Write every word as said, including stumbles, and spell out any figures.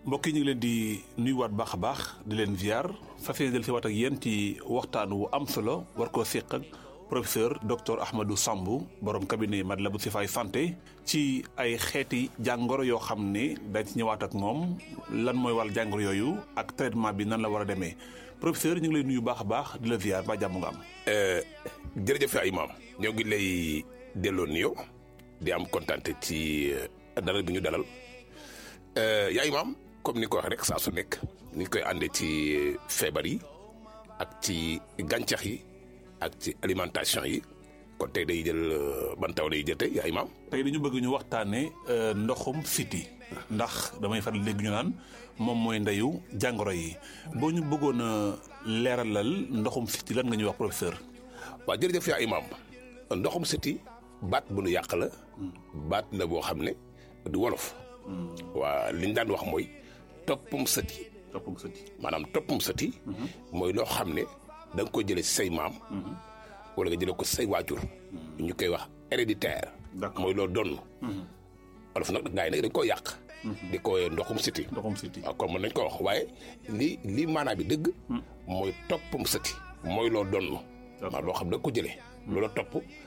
mbokk yi ñu ngi leen di nuyuwaat baax a baax di leen ziar fas yéene del si waat ak yéen ci waxtaan wu am solo war koo séq ak professeur docteur Ahmadou Samb borom cabinet Matlaboul Chifaay santé ci ay xeeti jàngoro yoo xam ne dañ ci ñëwaat ak moom lan mooy wàll jàngoro yooyu ak traitement bi nan la war a demee professeur ñu ngi lay nuyu baax a baax di la ziar ba jàmm nga am. jërëjëf ay imaam ñoo ngi lay delloo nuyoo di am kontaan ci dalal bi ñu dalal yaa imaam comme ni ko waxee rek saa su nekk ni ñu koy àndee ci feebar yi ak ci gàncax yi. ak ci alimentation yi kon tey day jël ban taw lay jël tey yaa imaam. tey dañu bëgg ñu waxtaanee ndoxum siti ndax damay faral léegi ñu naan moom mooy ndeyu jàngoro yi boo ñu bëggoon a leeralal ndoxum siti lan nga ñuy wax professeur. waaw jërëjëf yaa imaam ndoxum siti baat bu nu yàq la. baat la boo xam ne du wolof. waa li ñu daan wax mooy toppum sëti. toppum sëti maanaam toppum sëti. mooy loo xam ne. da nga ko jëlee ci say maam. wala nga jëlee ko say waajur. ñu koy wax héréditaire. mooy loolu doon. wolof nag gars yi nag dañ koo yàq. di ko ndoxum siti. ndoxum siti waaw kon mën nañ ko wax waaye li li maanaam bi dëgg. mooy toppum siti. mooy loolu doon. waaw loo xam da nga ko jëlee. loola topp